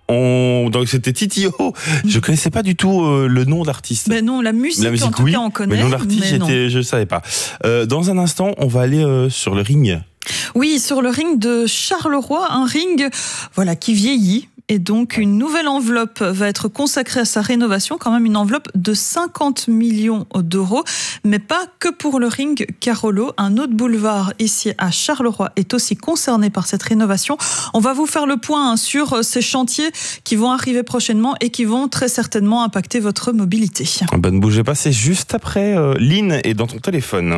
Donc c'était Titio. Je connaissais pas du tout le nom d'artiste. Mais non, la musique en tout cas on connaît. Mais le nom d'artiste, je savais pas. Dans un instant, on va aller sur le ring. Oui, sur le ring de Charleroi, un ring qui vieillit. Et donc, une nouvelle enveloppe va être consacrée à sa rénovation, quand même une enveloppe de 50 millions d'euros. Mais pas que pour le ring Carolo. Un autre boulevard ici à Charleroi est aussi concerné par cette rénovation. On va vous faire le point sur ces chantiers qui vont arriver prochainement et qui vont très certainement impacter votre mobilité. Ne bougez pas, c'est juste après. Lynn est dans ton téléphone.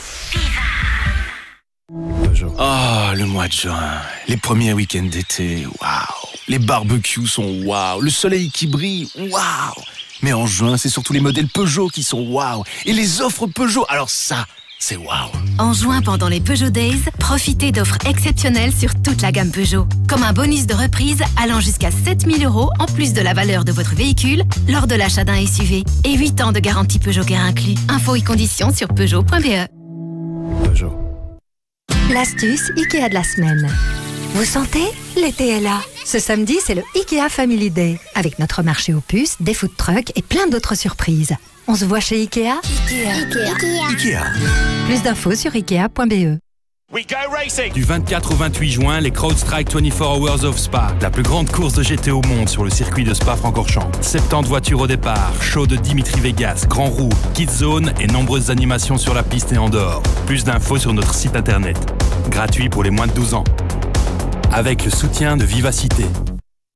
Le mois de juin, les premiers week-ends d'été, waouh. Les barbecues sont waouh, le soleil qui brille, waouh. Mais en juin, c'est surtout les modèles Peugeot qui sont waouh. Et les offres Peugeot, alors ça, c'est waouh. En juin, pendant les Peugeot Days, profitez d'offres exceptionnelles sur toute la gamme Peugeot. Comme un bonus de reprise allant jusqu'à 7 000 € en plus de la valeur de votre véhicule lors de l'achat d'un SUV. Et 8 ans de garantie Peugeot Care inclus. Infos et conditions sur Peugeot.be. Peugeot. L'astuce Ikea de la semaine. Vous sentez? L'été est là. Ce samedi, c'est le Ikea Family Day. Avec notre marché aux puces, des food trucks et plein d'autres surprises. On se voit chez Ikea? Ikea. Plus d'infos sur Ikea.be. Du 24 au 28 juin, les CrowdStrike 24 Hours of Spa, la plus grande course de GT au monde sur le circuit de Spa-Francorchamps. 70 voitures au départ, show de Dimitri Vegas, Grand Roue, Kids Zone et nombreuses animations sur la piste et en dehors. Plus d'infos sur notre site internet. Gratuit pour les moins de 12 ans. Avec le soutien de Vivacité.